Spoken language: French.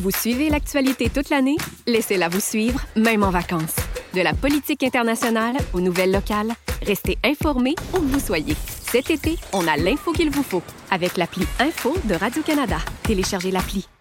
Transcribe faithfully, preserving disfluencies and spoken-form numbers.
Vous suivez l'actualité toute l'année? Laissez-la vous suivre, même en vacances. De la politique internationale aux nouvelles locales, restez informés où que vous soyez. Cet été, on a l'info qu'il vous faut avec l'appli Info de Radio-Canada. Téléchargez l'appli.